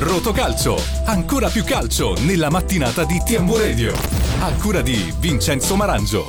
Rotocalcio, ancora più calcio nella mattinata di TMW Radio, a cura di Vincenzo Marangio.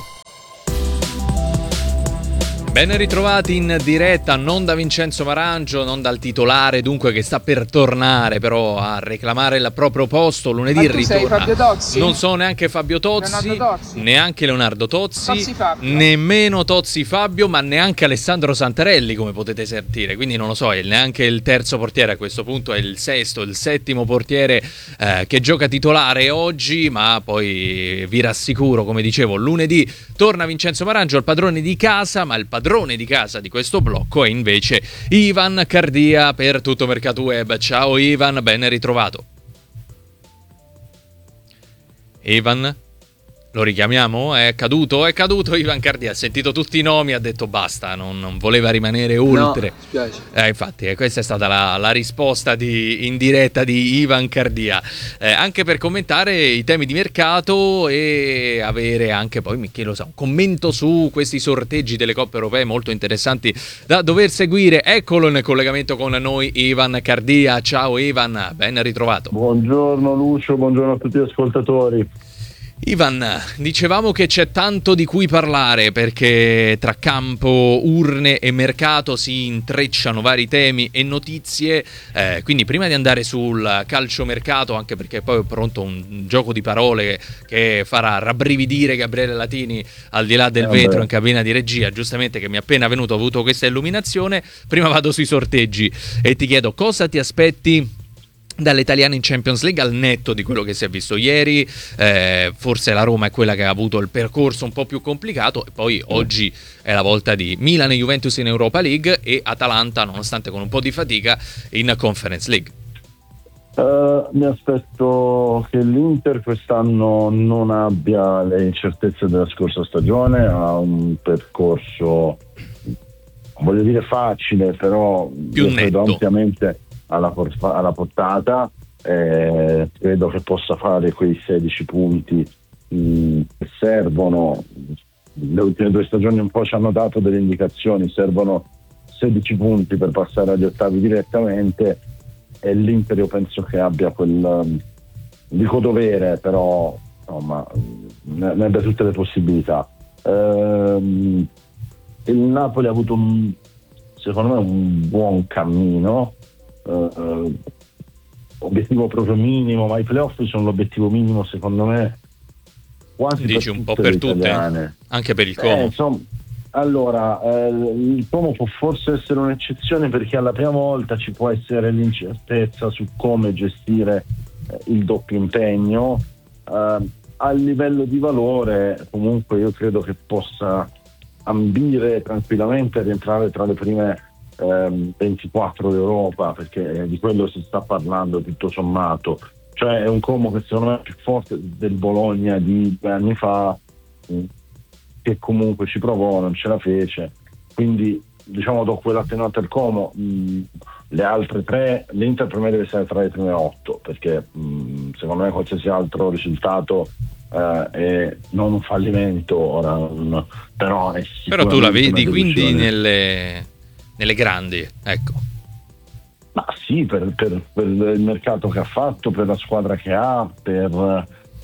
Ben ritrovati in diretta, non da Vincenzo Marangio, non dal titolare dunque che sta per tornare però a reclamare il proprio posto. Lunedì ritorna. Fabio Tozzi? Non sono neanche Fabio Tozzi, neanche Leonardo Tozzi, nemmeno Tozzi Fabio, ma neanche Alessandro Santarelli, come potete sentire. Quindi non lo so, neanche il terzo portiere a questo punto, è il sesto, il settimo portiere che gioca titolare oggi, ma poi vi rassicuro, come dicevo, lunedì torna Vincenzo Marangio, il padrone di casa, ma il padrone di casa di questo blocco è invece Ivan Cardia per Tutto Mercato Web. Ciao Ivan, ben ritrovato. Ivan, lo richiamiamo? È caduto Ivan Cardia, ha sentito tutti i nomi, ha detto basta, non voleva rimanere oltre. No, spiace. Infatti, questa è stata la risposta in diretta di Ivan Cardia, anche per commentare i temi di mercato e avere anche poi, chi lo sa, un commento su questi sorteggi delle coppe europee molto interessanti da dover seguire. Eccolo in collegamento con noi Ivan Cardia. Ciao Ivan, ben ritrovato. Buongiorno Lucio, buongiorno a tutti gli ascoltatori. Ivan, dicevamo che c'è tanto di cui parlare perché tra campo, urne e mercato si intrecciano vari temi e notizie, quindi prima di andare sul calciomercato, anche perché poi è pronto un gioco di parole che farà rabbrividire Gabriele Latini al di là del vetro in cabina di regia, giustamente, che mi è appena venuto, ho avuto questa illuminazione. Prima vado sui sorteggi e ti chiedo cosa ti aspetti dalle italiane in Champions League, al netto di quello che si è visto ieri. Forse la Roma è quella che ha avuto il percorso un po' più complicato, e poi oggi è la volta di Milan e Juventus in Europa League e Atalanta, nonostante con un po' di fatica, in Conference League. Mi aspetto che l'Inter quest'anno non abbia le incertezze della scorsa stagione, ha un percorso, voglio dire facile, però più netto, ampiamente alla portata. Credo che possa fare quei 16 punti che servono. Le ultime due stagioni un po' ci hanno dato delle indicazioni, servono 16 punti per passare agli ottavi direttamente, e l'Inter io penso che abbia quel, dico dovere, però insomma ne abbia tutte le possibilità. Il Napoli ha avuto secondo me un buon cammino, obiettivo proprio minimo, ma i playoff sono l'obiettivo minimo secondo me quasi. Dici un po' per tutte, italiane. Anche per il Como. Insomma, allora il Como può forse essere un'eccezione perché alla prima volta ci può essere l'incertezza su come gestire il doppio impegno. A livello di valore comunque io credo che possa ambire tranquillamente a rientrare tra le prime 24 d'Europa, perché di quello si sta parlando tutto sommato. Cioè è un Como che secondo me è più forte del Bologna di 2 anni fa, che comunque ci provò, non ce la fece, quindi diciamo do quell'attenuante al Como. Le altre tre, l'Inter per me deve essere tra le prime 8, perché secondo me qualsiasi altro risultato è non un fallimento ora, però tu la vedi quindi nelle grandi, ecco. Ma sì, per il mercato che ha fatto, per la squadra che ha, per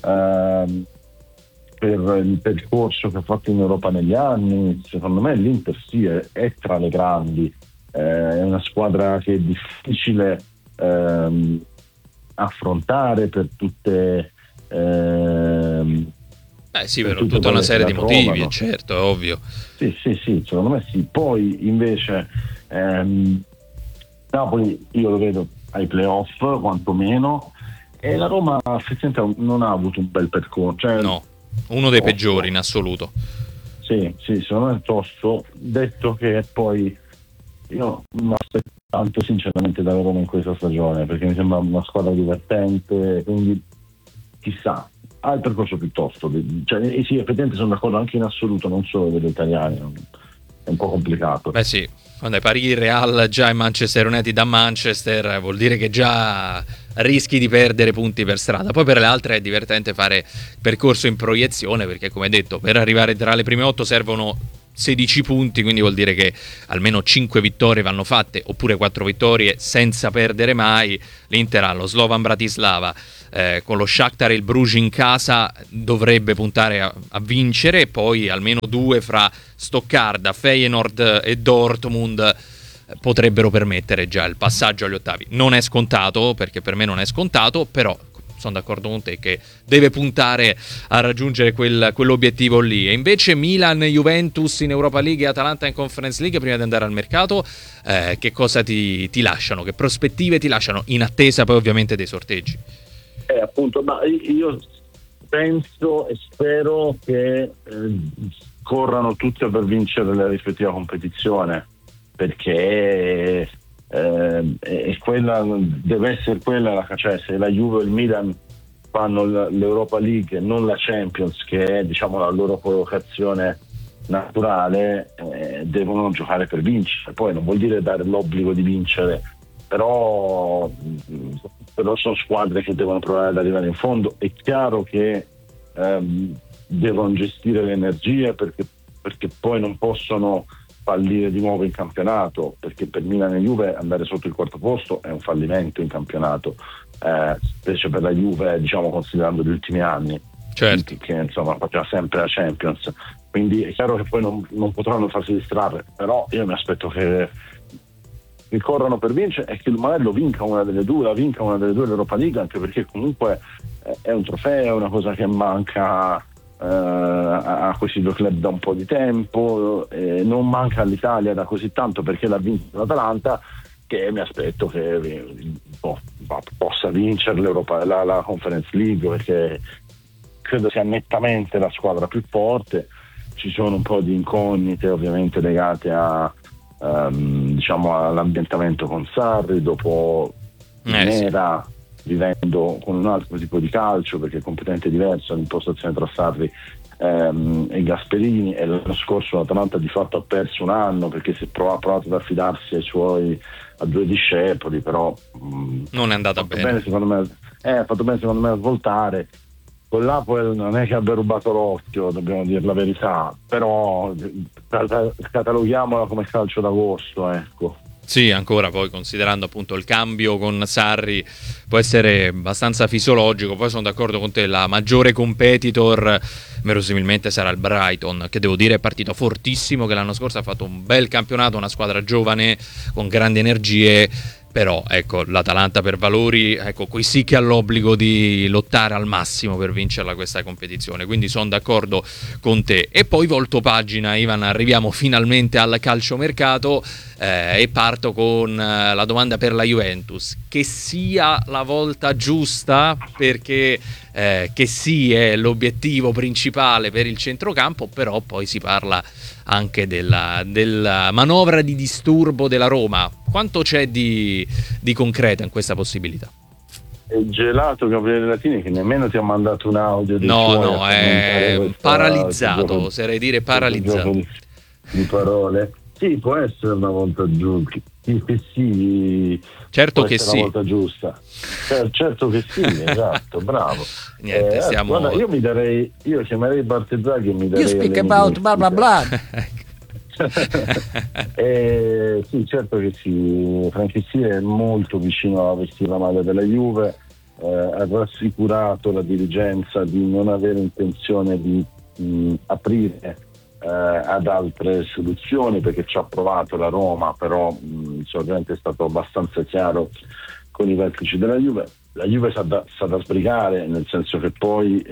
il percorso che ha fatto in Europa negli anni, secondo me l'Inter sì, è tra le grandi. È una squadra che è difficile affrontare per tutte sì, per tutta una serie di motivi, certo, è ovvio. Sì, secondo me sì. Poi invece Napoli io lo vedo ai playoff quantomeno, e la Roma effettivamente non ha avuto un bel percorso, cioè, no, uno dei peggiori in assoluto. Sì, secondo me è tosto, detto che poi io non aspetto tanto sinceramente da Roma in questa stagione, perché mi sembra una squadra divertente, quindi chissà, ha il percorso piuttosto, cioè, sì, effettivamente sono d'accordo anche in assoluto, non solo degli italiani, è un po' complicato. Beh sì, quando hai pari il Real già in Manchester United da Manchester vuol dire che già rischi di perdere punti per strada. Poi per le altre è divertente fare percorso in proiezione, perché come detto per arrivare tra le prime 8 servono 16 punti, quindi vuol dire che almeno 5 vittorie vanno fatte, oppure 4 vittorie senza perdere mai. L'Inter ha lo Slovan Bratislava, con lo Shakhtar e il Bruges in casa dovrebbe puntare a vincere, poi almeno 2 fra Stoccarda, Feyenoord e Dortmund potrebbero permettere già il passaggio agli ottavi. Non è scontato, perché per me non è scontato, però sono d'accordo con te che deve puntare a raggiungere quell'obiettivo lì. E invece Milan, Juventus in Europa League e Atalanta in Conference League, prima di andare al mercato, che cosa ti lasciano? Che prospettive ti lasciano, in attesa poi ovviamente dei sorteggi? Appunto, ma io penso e spero che corrano tutti per vincere la rispettiva competizione, perché è quella, deve essere quella, cioè se la Juve e il Milan fanno l'Europa League e non la Champions, che è diciamo la loro collocazione naturale, devono giocare per vincere. Poi non vuol dire dare l'obbligo di vincere, però sono squadre che devono provare ad arrivare in fondo. È chiaro che devono gestire le energie, perché poi non possono fallire di nuovo in campionato, perché per Milan e Juve andare sotto il quarto posto è un fallimento in campionato, specie per la Juve, diciamo, considerando gli ultimi anni, certo, che insomma faceva sempre la Champions. Quindi è chiaro che poi non potranno farsi distrarre, però io mi aspetto che corrano per vincere e che magari la vinca una delle due l'Europa League, anche perché comunque è un trofeo, è una cosa che manca a questi due club da un po' di tempo, non manca all'Italia da così tanto, perché l'ha vinto l'Atalanta, che mi aspetto che possa vincere l'Europa, la Conference League, perché credo sia nettamente la squadra più forte. Ci sono un po' di incognite ovviamente legate diciamo all'ambientamento con Sarri dopo Nera, vivendo con un altro tipo di calcio, perché è completamente diverso l'impostazione tra Sarri e Gasperini, e l'anno scorso l'Atalanta di fatto ha perso un anno perché si è provato ad affidarsi a due discepoli, però non è andata bene secondo me. Ha fatto bene secondo me a svoltare. Con l'Apoel non è che abbia rubato l'occhio, dobbiamo dire la verità, però cataloghiamola come calcio d'agosto, ecco. Sì, ancora poi considerando appunto il cambio con Sarri può essere abbastanza fisiologico. Poi sono d'accordo con te, la maggiore competitor verosimilmente sarà il Brighton, che devo dire è partito fortissimo, che l'anno scorso ha fatto un bel campionato, una squadra giovane con grandi energie. Però ecco, l'Atalanta per valori, ecco, qui sì che ha l'obbligo di lottare al massimo per vincerla questa competizione, quindi sono d'accordo con te. E poi volto pagina, Ivan, arriviamo finalmente al calciomercato e parto con la domanda per la Juventus: che sia la volta giusta, perché che sì è l'obiettivo principale per il centrocampo, però poi si parla anche della manovra di disturbo della Roma. Quanto c'è di concreto in questa possibilità? È gelato Gabriele Latini, che nemmeno ti ha mandato un audio. No, è paralizzato, oserei dire paralizzato. Di parole. Sì, può essere una volta giusta. Sì, certo che sì. Una volta giusta. Certo che sì, esatto, bravo. Niente, stiamo... Guarda, io chiamerei Bartezzaghi e mi darei... You speak about blah blah blah. Sì, certo che sì. Franceschi è molto vicino a vestire la maglia della Juve, ha rassicurato la dirigenza di non avere intenzione di aprire ad altre soluzioni, perché ci ha provato la Roma, però ovviamente è stato abbastanza chiaro con i vertici della Juve. La Juve sa da sbrigare, nel senso che poi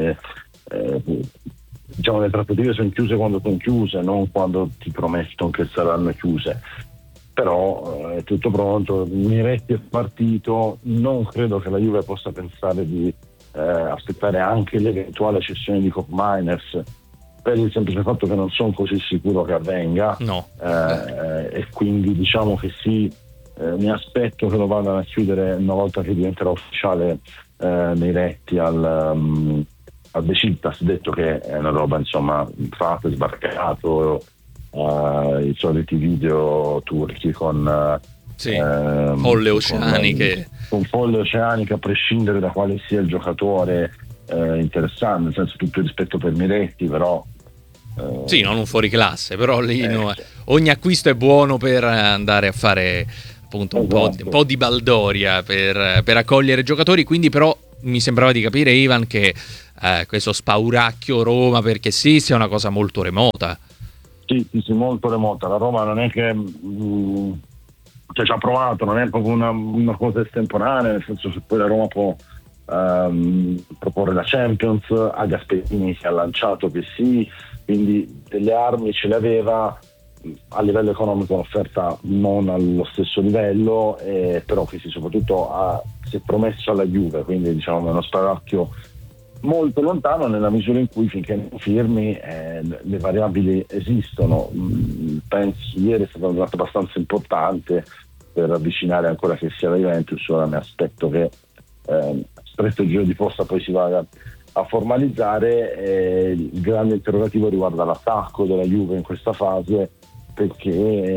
diciamo le trattative sono chiuse quando sono chiuse, non quando ti promettono che saranno chiuse. Però è tutto pronto, Miretti è partito, non credo che la Juve possa pensare di aspettare anche l'eventuale cessione di Koop Meiners, per il semplice fatto che non sono così sicuro che avvenga. No. E quindi diciamo che sì, mi aspetto che lo vadano a chiudere una volta che diventerà ufficiale Miretti al Besiktas, detto che è una roba insomma fatta, sbarcato, i soliti video turchi con folle oceaniche, con folle oceaniche, a prescindere da quale sia il giocatore interessante, nel senso, tutto il rispetto per Miretti, però Sì, non un fuoriclasse, però lì ogni acquisto è buono per andare a fare appunto un po' di baldoria per accogliere giocatori. Quindi però mi sembrava di capire, Ivan, che questo spauracchio Roma perché sì sia una cosa molto remota. Sì, molto remota. La Roma non è che ci ha provato, non è proprio una cosa estemporanea, nel senso che poi la Roma può proporre la Champions. A Gasperini si è lanciato che sì, quindi delle armi ce le aveva. A livello economico l'offerta non allo stesso livello, però che soprattutto si è promesso alla Juve, quindi diciamo è uno spauracchio molto lontano, nella misura in cui finché non firmi le variabili esistono. Penso ieri è stato un dato abbastanza importante per avvicinare ancora che sia la Juventus. Ora mi aspetto che stretto il giro di posta poi si vada a formalizzare. Il grande interrogativo riguarda l'attacco della Juve in questa fase, perché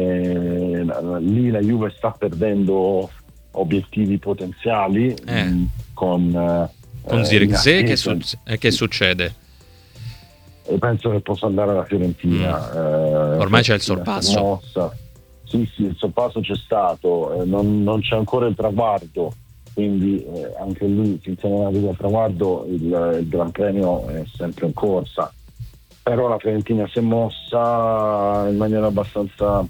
lì la Juve sta perdendo obiettivi potenziali con Zirkzee che succede? E penso che possa andare alla Fiorentina. Ormai c'è il sorpasso. Sì, il sorpasso c'è stato, non c'è ancora il traguardo, quindi anche lì finché non arriva il traguardo il Gran Premio è sempre in corsa. Però la Fiorentina si è mossa in maniera abbastanza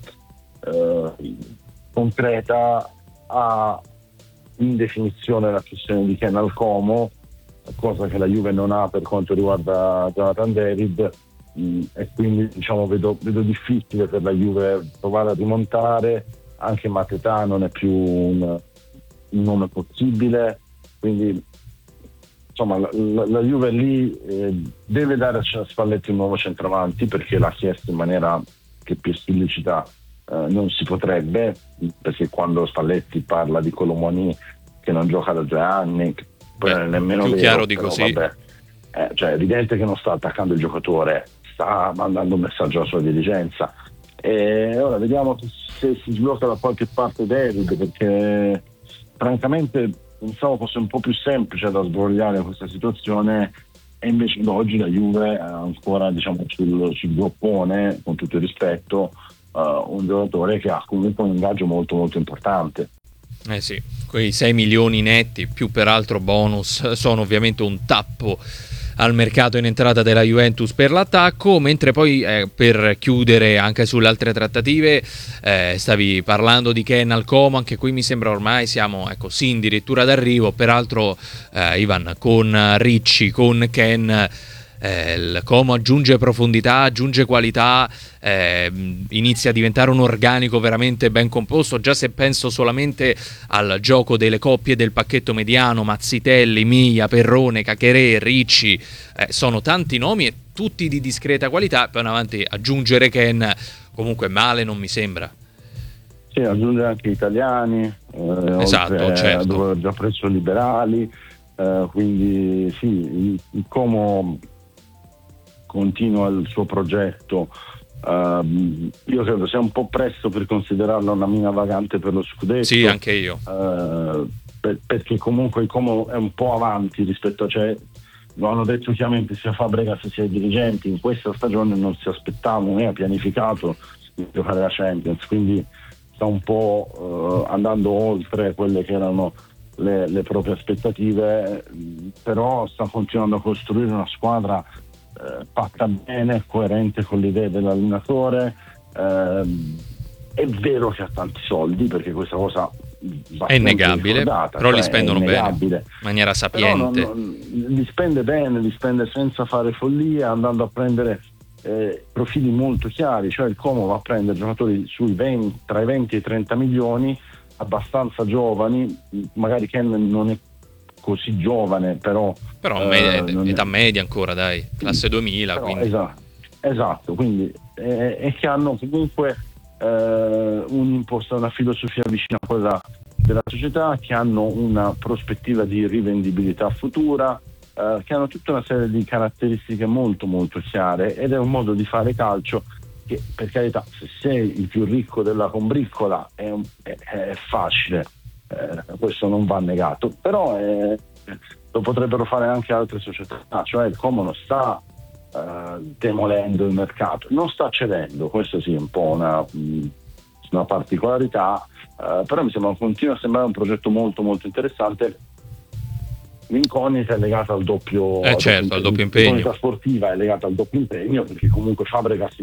concreta, ha in definizione la questione di Ken Alcomo, cosa che la Juve non ha per quanto riguarda Jonathan David, e quindi diciamo vedo difficile per la Juve provare a rimontare. Anche Mateta non è più un nome possibile, quindi insomma la Juve lì deve dare a Spalletti un nuovo centravanti, perché l'ha chiesto in maniera che più esplicita non si potrebbe, perché quando Spalletti parla di Colomoni che non gioca da 2 anni, poi non è nemmeno più vero, chiaro di però, così. Cioè è evidente che non sta attaccando il giocatore, sta mandando un messaggio alla sua dirigenza. E ora vediamo se si sblocca da qualche parte David, perché francamente pensavo fosse un po' più semplice da sbrogliare questa situazione, e invece oggi la Juve ha ancora diciamo sul groppone, con tutto il rispetto, un giocatore che ha comunque un ingaggio molto molto importante. Sì, quei 6 milioni netti più peraltro bonus sono ovviamente un tappo al mercato in entrata della Juventus per l'attacco, mentre poi per chiudere anche sulle altre trattative stavi parlando di Ken Alcomo. Anche qui mi sembra ormai siamo sì addirittura d'arrivo. Peraltro Ivan, con Ricci, con Ken, il Como aggiunge profondità, aggiunge qualità, inizia a diventare un organico veramente ben composto. Già se penso solamente al gioco delle coppie del pacchetto mediano, Mazzitelli, Miglia, Perrone, Cacheré, Ricci, sono tanti nomi e tutti di discreta qualità. Poi in avanti aggiungere Ken comunque male non mi sembra. Sì, aggiungere anche italiani, esatto, certo. Dove ho già preso liberali, quindi sì, il Como continua il suo progetto. Io credo sia un po' presto per considerarla una mina vagante per lo scudetto. Sì, anche io. Perché comunque il Como è un po' avanti rispetto lo hanno detto chiaramente sia Fabregas sia i dirigenti, in questa stagione non si aspettava, non era pianificato di giocare la Champions, quindi sta un po' andando oltre quelle che erano le proprie aspettative, però sta continuando a costruire una squadra fatta bene, coerente con le idee dell'allenatore. È vero che ha tanti soldi, perché questa cosa è innegabile, però li spendono bene, in maniera sapiente. Li spende bene, li spende senza fare follie, andando a prendere profili molto chiari. Cioè il Como va a prendere giocatori tra i 20 e i 30 milioni, abbastanza giovani, magari Ken non è così giovane, però età media ancora, dai, classe 2000, però, quindi. esatto, quindi e che hanno comunque una filosofia vicina a quella della società, che hanno una prospettiva di rivendibilità futura, che hanno tutta una serie di caratteristiche molto molto chiare, ed è un modo di fare calcio che, per carità, se sei il più ricco della combriccola è facile, questo non va negato, però lo potrebbero fare anche altre società. Cioè il Como non sta demolendo il mercato. Non sta cedendo, questo sì è un po' una particolarità, però mi sembra, continua a sembrare un progetto molto molto interessante. L'incognita è legata al doppio, certo, al doppio impegno. L'incognita sportiva è legata al doppio impegno, perché comunque Fabregas